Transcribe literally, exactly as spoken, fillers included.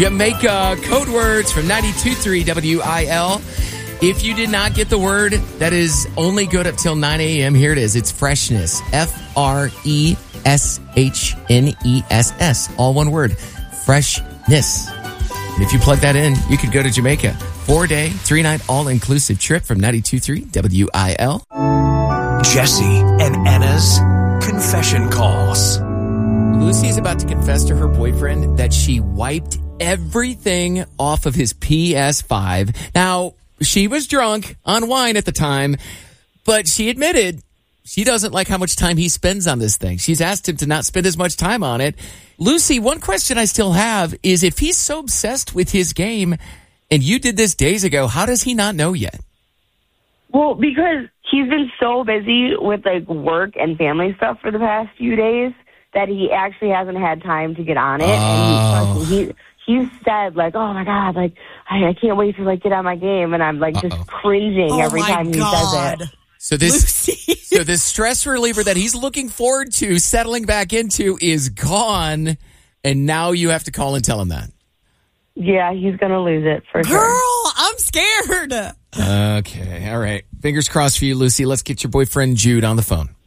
Jamaica, code words from ninety-two point three W I L. If you did not get the word that is only good up till nine a.m., here it is. It's freshness. F R E S H N E S S. All one word. Freshness. And if you plug that in, you could go to Jamaica. Four-day, three-night, all-inclusive trip from ninety-two point three W I L. Jesse and Anna's confession calls. Lucy is about to confess to her boyfriend that she wiped everything off of his P S five. Now, she was drunk on wine at the time, but she admitted she doesn't like how much time he spends on this thing. She's asked him to not spend as much time on it. Lucy, one question I still have is if he's so obsessed with his game and you did this days ago, how does he not know yet? Well, because he's been so busy with like work and family stuff for the past few days that he actually hasn't had time to get on it. Oh. And he, he said like, "Oh my God, like I, I can't wait to like get on my game," and I'm like Uh-oh. just cringing oh every time he God. says it. So this, Lucy. so this stress reliever that he's looking forward to settling back into is gone, and now you have to call and tell him that. Yeah, he's gonna lose it for Girl, sure. I'm scared. Okay, all right. Fingers crossed for you, Lucy. Let's get your boyfriend Jude on the phone.